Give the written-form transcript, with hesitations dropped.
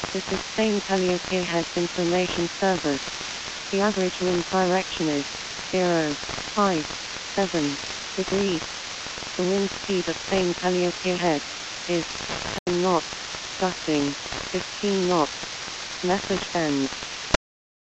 This is Spain Calliope Heads Information Service. The average wind direction is 0.57 degrees. The wind speed at Spain Calliope Head is 10 knots, gusting 15 knots. Message ends.